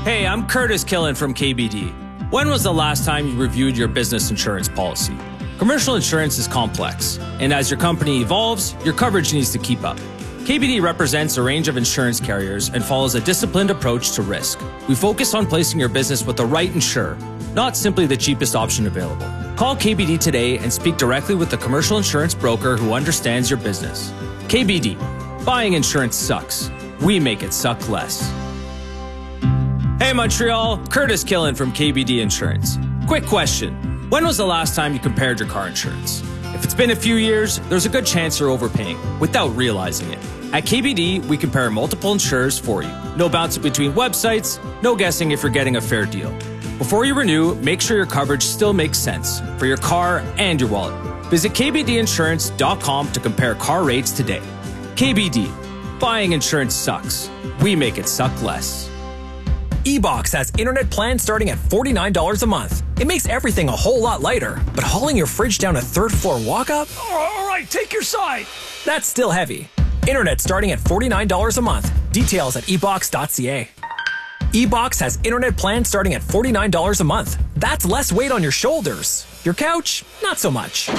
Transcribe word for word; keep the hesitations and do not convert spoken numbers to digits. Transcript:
Hey, I'm Curtis Killen from K B D. When was the last time you reviewed your business insurance policy? Commercial insurance is complex, and as your company evolves, your coverage needs to keep up. K B D represents a range of insurance carriers and follows a disciplined approach to risk. We focus on placing your business with the right insurer, not simply the cheapest option available. Call K B D today and speak directly with the commercial insurance broker who understands your business. K B D. Buying insurance sucks. We make it suck less. Hey Montreal, Curtis Killen from K B D Insurance. Quick question. When was the last time you compared your car insurance? If it's been a few years, there's a good chance you're overpaying without realizing it. At K B D, we compare multiple insurers for you. No bouncing between websites, no guessing if you're getting a fair deal. Before you renew, make sure your coverage still makes sense for your car and your wallet. Visit K B D insurance dot com to compare car rates today. K B D. Buying insurance sucks. We make it suck less. eBox has internet plans starting at forty-nine dollars a month. It makes everything a whole lot lighter, but hauling your fridge down a third floor walk-up? All right, take your side. That's still heavy. Internet starting at forty-nine dollars a month. Details at e box dot c a. eBox has internet plans starting at forty-nine dollars a month. That's less weight on your shoulders. Your couch, not so much.